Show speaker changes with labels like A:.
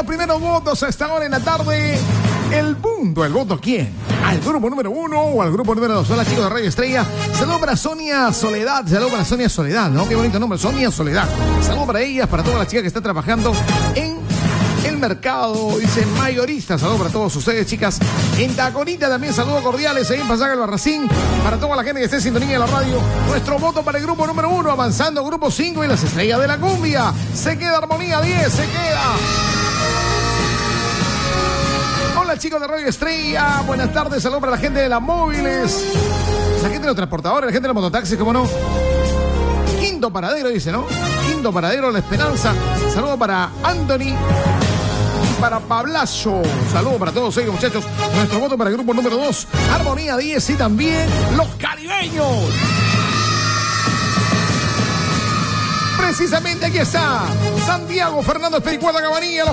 A: los primeros votos a esta hora en la tarde. El punto, ¿el voto a quién? ¿Al grupo número 1 o al grupo número 2? Hola, chicos de Radio Estrella. Saludos para Sonia Soledad. Saludos para Sonia Soledad, ¿no? Qué bonito nombre, Sonia Soledad. Saludos para ellas, para todas las chicas que están trabajando en el mercado, dice mayorista. Saludos para todos ustedes, chicas. En Taconita también saludos cordiales. Ahí en Pasaje del Barracín. Para toda la gente que esté en sintonía de la radio. Nuestro voto para el grupo número 1. Avanzando grupo 5 y las estrellas de la cumbia. Se queda Armonía 10. Se queda. Hola, chicos de Radio Estrella. Buenas tardes. Saludos para la gente de las móviles. La gente de los transportadores. La gente de los mototaxis, ¿cómo no? Quinto paradero, dice, ¿no? Quinto paradero, La Esperanza. Saludos para Anthony. Para Pablazo. Saludos para todos ellos, muchachos. Nuestro voto para el grupo número 2, Armonía 10 y también los caribeños. Precisamente aquí está Santiago Fernando Espericueta Cabanilla.